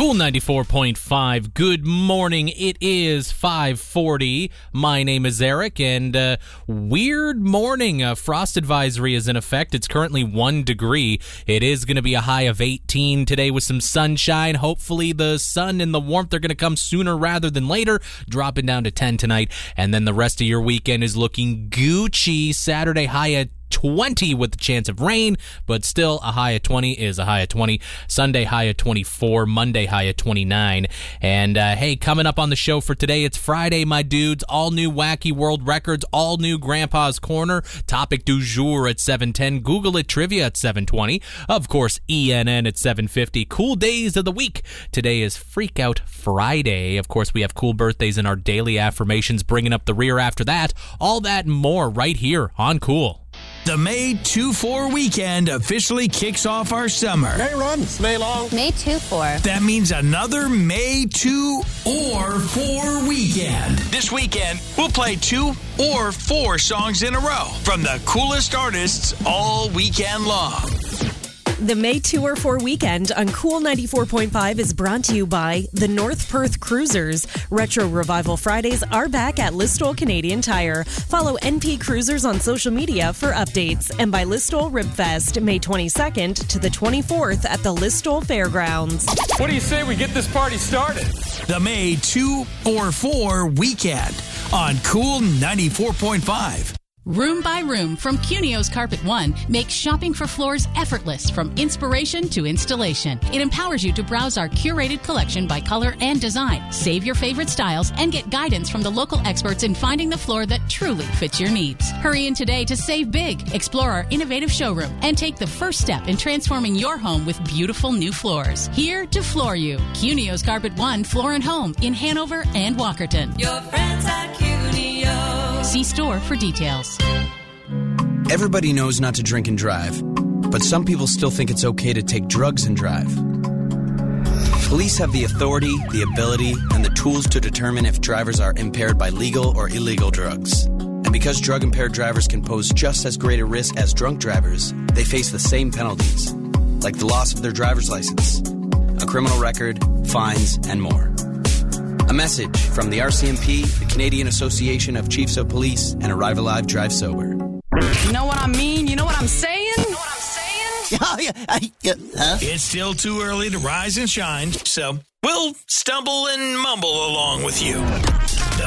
Cool 94.5. Good morning. It is 5:40. My name is Eric, and weird morning. A frost advisory is in effect. It's currently 1 degree. It is going to be a high of 18 today with some sunshine. Hopefully the sun and the warmth are going to come sooner rather than later, dropping down to 10 tonight. And then the rest of your weekend is looking Gucci. Saturday high at 20 with the chance of rain, but still a high of 20 is a high of 20. Sunday high of 24, Monday high of 29. And hey, coming up on the show for today, it's Friday, my dudes. All new wacky world records, all new Grandpa's Corner, topic du jour at 7:10, Google it trivia at 7:20, of course ENN at 7:50. Cool days of the week. Today is Freak Out Friday. Of course, we have cool birthdays and our daily affirmations bringing up the rear after that. All that and more right here on Cool. The May 2-4 weekend officially kicks off our summer. May runs. May long. May 2-4. That means another May 2 or 4 weekend. This weekend, we'll play 2 or 4 songs in a row from the coolest artists all weekend long. The May 2 or 4 weekend on Cool 94.5 is brought to you by the North Perth Cruisers. Retro Revival Fridays are back at Listowel Canadian Tire. Follow NP Cruisers on social media for updates. And by Listowel Ribfest, May 22nd to the 24th at the Listowel Fairgrounds. What do you say we get this party started? The May 2 or 4 weekend on Cool 94.5. Room by Room from Cunio's Carpet One makes shopping for floors effortless from inspiration to installation. It empowers you to browse our curated collection by color and design, save your favorite styles, and get guidance from the local experts in finding the floor that truly fits your needs. Hurry in today to save big, explore our innovative showroom, and take the first step in transforming your home with beautiful new floors. Here to floor you. Cunio's Carpet One Floor and Home in Hanover and Walkerton. Your friends at Cunio. See store for details. Everybody knows not to drink and drive, but some people still think it's okay to take drugs and drive. Police have the authority, the ability, and the tools to determine if drivers are impaired by legal or illegal drugs. And because drug-impaired drivers can pose just as great a risk as drunk drivers, they face the same penalties, like the loss of their driver's license, a criminal record, fines, and more. A message from the RCMP, the Canadian Association of Chiefs of Police, and Arrive Alive Drive Sober. You know what I mean? You know what I'm saying? Oh, yeah. It's still too early to rise and shine, so we'll stumble and mumble along with you.